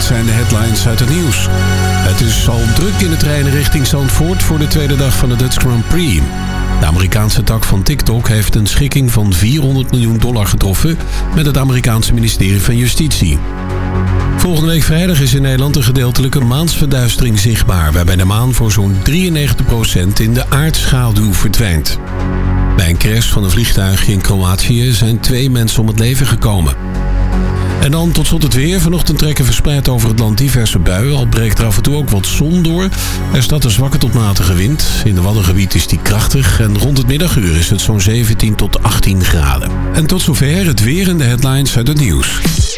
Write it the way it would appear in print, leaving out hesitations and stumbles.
zijn de headlines uit het nieuws. Het is al druk in de treinen richting Zandvoort voor de tweede dag van de Dutch Grand Prix. De Amerikaanse tak van TikTok heeft een schikking van $400 miljoen getroffen met het Amerikaanse ministerie van Justitie. Volgende week vrijdag is in Nederland een gedeeltelijke maansverduistering zichtbaar, waarbij de maan voor zo'n 93% in de aardschaduw verdwijnt. Bij een crash van een vliegtuig in Kroatië zijn 2 mensen om het leven gekomen. En dan tot slot het weer. Vanochtend trekken verspreid over het land diverse buien. Al breekt er af en toe ook wat zon door. Er staat een zwakke tot matige wind. In de Waddengebied is die krachtig. En rond het middaguur is het zo'n 17 tot 18 graden. En tot zover het weer en de headlines uit het nieuws.